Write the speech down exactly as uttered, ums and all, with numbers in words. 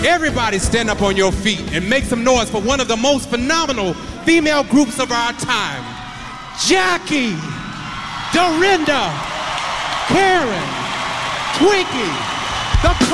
Everybody stand up on your feet and make some noise for one of the most phenomenal female groups of our time. Jackie, Dorinda, Karen, Twinkie, the